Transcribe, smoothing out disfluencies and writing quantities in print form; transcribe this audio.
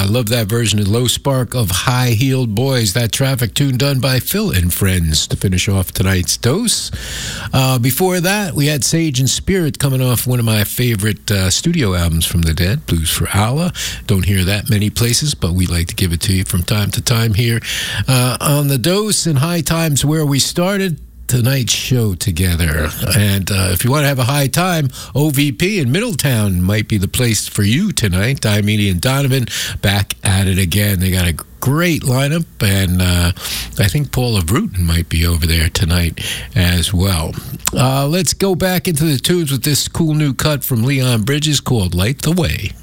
I love that version of Low Spark of High Heeled Boys. That traffic tune done by Phil and Friends to finish off tonight's dose. Before that, we had Sage and Spirit coming off one of my favorite studio albums from the Dead, Blues for Allah. Don't hear that many places, but we like to give it to you from time to time here on the dose and High Times, where we started tonight's show together. And if you want to have a high time, OVP in Middletown might be the place for you tonight. Diomede and Donovan back at it again. They got a great lineup, and I think Paula Bruton might be over there tonight as well. Let's go back into the tunes with this cool new cut from Leon Bridges called Light the Way.